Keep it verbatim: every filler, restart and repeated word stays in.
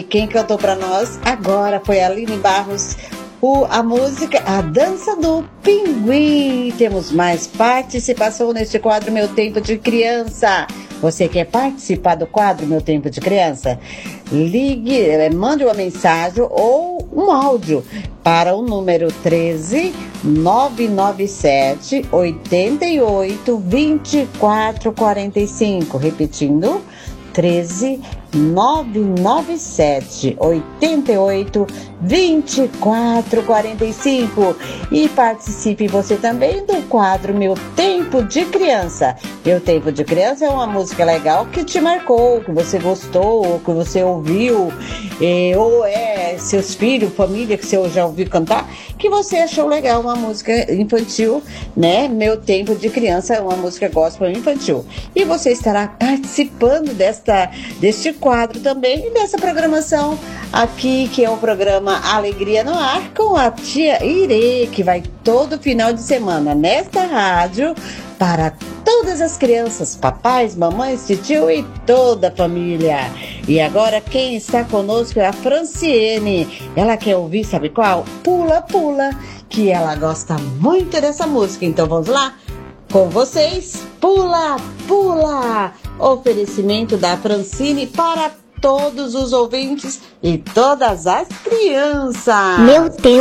E quem cantou para nós agora foi a Aline Barros, o, a música A Dança do Pinguim. Temos mais participação neste quadro Meu Tempo de Criança. Você quer participar do quadro Meu Tempo de Criança? Ligue, mande uma mensagem ou um áudio para o número treze, nove nove sete, oito oito, vinte e quatro quarenta e cinco. Repetindo, treze, nove nove sete, oito oito, vinte e quatro quarenta e cinco. E participe você também do quadro Meu Tempo de Criança. Meu Tempo de Criança é uma música legal que te marcou, que você gostou, que você ouviu, eh, ou é seus filhos, família que você já ouviu cantar, que você achou legal, uma música infantil, né? Meu Tempo de Criança é uma música gospel infantil. E você estará participando desta, deste quadro também e dessa programação aqui, que é o programa Alegria no Ar, com a tia Irê, que vai todo final de semana nesta rádio para todas as crianças, papais, mamães, tio e toda a família. E agora quem está conosco é a Franciene. Ela quer ouvir, sabe qual? Pula, Pula, que ela gosta muito dessa música. Então vamos lá? Com vocês, Pula, Pula! Oferecimento da Francine para todos os ouvintes e todas as crianças. Meu Tempo